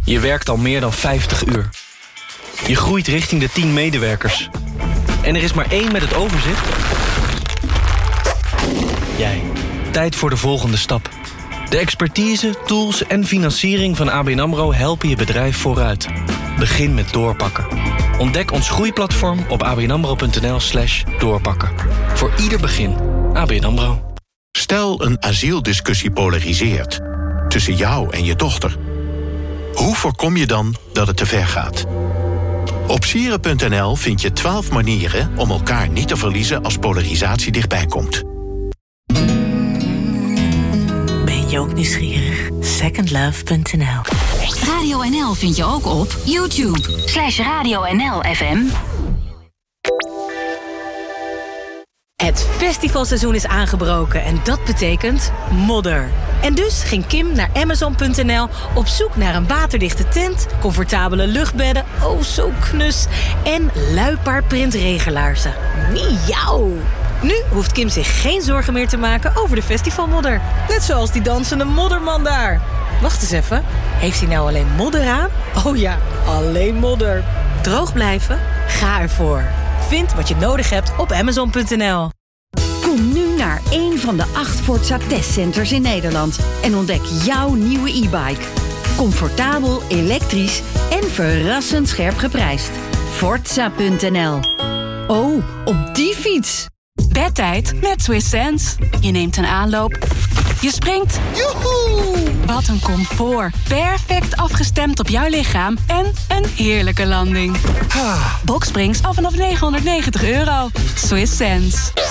Je werkt al meer dan 50 uur. Je groeit richting de 10 medewerkers. En er is maar één met het overzicht. Jij. Tijd voor de volgende stap. De expertise, tools en financiering van ABN AMRO helpen je bedrijf vooruit. Begin met doorpakken. Ontdek ons groeiplatform op abnamro.nl/doorpakken. Voor ieder begin. ABN AMRO. Stel een asieldiscussie polariseert tussen jou en je dochter. Hoe voorkom je dan dat het te ver gaat? Op sieren.nl vind je 12 manieren om elkaar niet te verliezen als polarisatie dichtbij komt. Ben je ook nieuwsgierig? Secondlove.nl. Radio NL vind je ook op YouTube. /Radio NL FM. Het festivalseizoen is aangebroken en dat betekent modder. En dus ging Kim naar Amazon.nl op zoek naar een waterdichte tent, comfortabele luchtbedden, oh zo knus, en luipaardprint regelaarzen. Miauw! Nu hoeft Kim zich geen zorgen meer te maken over de festivalmodder. Net zoals die dansende modderman daar. Wacht eens even, heeft hij nou alleen modder aan? Oh ja, alleen modder. Droog blijven? Ga ervoor. Vind wat je nodig hebt op Amazon.nl. Kom nu naar een van de 8 Forza testcenters in Nederland en ontdek jouw nieuwe e-bike. Comfortabel, elektrisch en verrassend scherp geprijsd. Forza.nl. Oh, op die fiets! Bedtijd met Swiss Sense. Je neemt een aanloop. Je springt. Joehoe! Wat een comfort. Perfect afgestemd op jouw lichaam. En een heerlijke landing. Boxsprings af vanaf €990. Swiss Sense.